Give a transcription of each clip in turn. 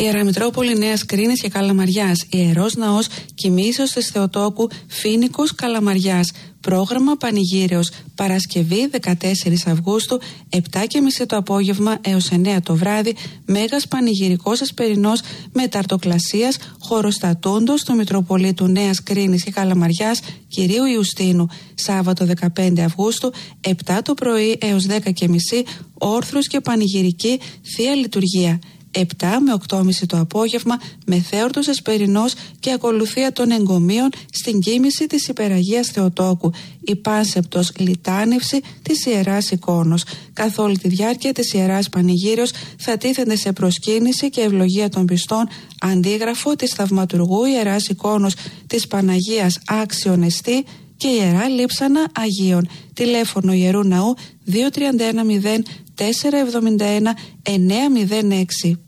Ιερά Μητρόπολη Νέας Κρίνης και Καλαμαριάς. Ιερός Ναός Κοιμήσεως της Θεοτόκου Φοίνικος Καλαμαριάς. Πρόγραμμα Πανηγύρεως Παρασκευή 14 Αυγούστου 7:30 το απόγευμα έως 9 το βράδυ. Μέγας Πανηγυρικός Ασπερινός Μεταρτοκλασίας Χωροστατούντος του Μητροπολίτου Νέας Κρίνης και Καλαμαριάς Κυρίου Ιουστίνου. Σάββατο 15 Αυγούστου 7 το πρωί έως 10:30 όρθρος και πανηγυρική Θεία Λειτουργία. 7 με 8:30 το απόγευμα μεθέορτος Ασπερινός και ακολουθία των εγκομείων στην κοίμηση της Υπεραγίας Θεοτόκου. Η πάνσεπτος λιτάνευση της Ιεράς Εικόνος. Καθ' όλη τη διάρκεια της Ιεράς Πανηγύρεως θα τίθενται σε προσκύνηση και ευλογία των πιστών αντίγραφο της Θαυματουργού Ιεράς Εικόνος της Παναγίας Άξιον Εστί και Ιερά Λείψανα Αγίων. Τηλέφωνο Ιερού Ναού 2310 471 906.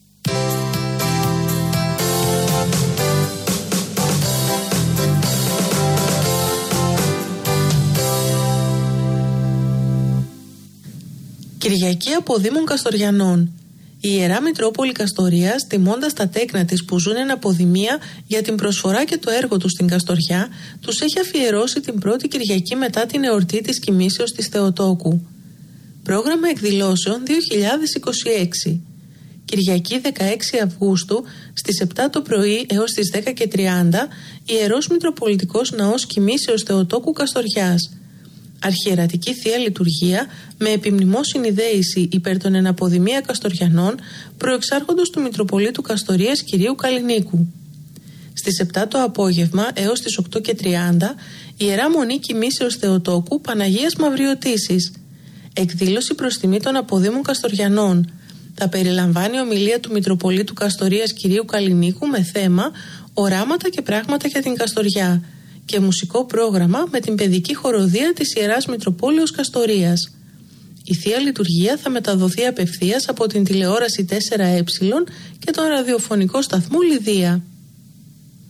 Κυριακή Αποδήμων Καστοριανών. Η Ιερά Μητρόπολη Καστορίας, τιμώντας τα τέκνα της που ζουν εν αποδημία για την προσφορά και το έργο τους στην Καστοριά, τους έχει αφιερώσει την πρώτη Κυριακή μετά την εορτή της Κοιμήσεως της Θεοτόκου. Πρόγραμμα εκδηλώσεων 2026. Κυριακή 16 Αυγούστου στις 7 το πρωί έως τις 10:30 Ιερός Μητροπολιτικός Ναός Κοιμήσεως Θεοτόκου Καστοριάς. Αρχιερατική Θεία Λειτουργία με επιμνημόσυνη δέηση υπέρ των εναποδημία Καστοριανών προεξάρχοντος του Μητροπολίτου Καστορίας Κυρίου Καλλινίκου. Στις 7 το απόγευμα έως τις 8:30 Ιερά Μονή Κοιμήσεως Θεοτόκου Παναγίας Μαυριωτήσης. Εκδήλωση προς τιμή των αποδήμων Καστοριανών. Θα περιλαμβάνει ομιλία του Μητροπολίτου Καστορίας Κυρίου Καλλινίκου με θέμα «Οράματα και πράγματα για την Καστοριά» και μουσικό πρόγραμμα με την παιδική χοροδία της Ιεράς Μητροπόλεως Καστορίας. Η Θεία Λειτουργία θα μεταδοθεί απευθείας από την τηλεόραση 4Ε και τον ραδιοφωνικό σταθμό Λιδία.